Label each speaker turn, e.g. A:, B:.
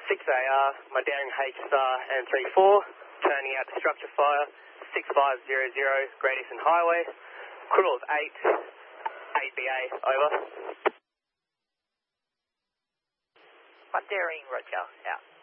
A: 6AR, my daring H star and 34, turning out to structure fire, 6500, Great Eastern Highway, cruise of 8BA, over.
B: My daring, Roger, out.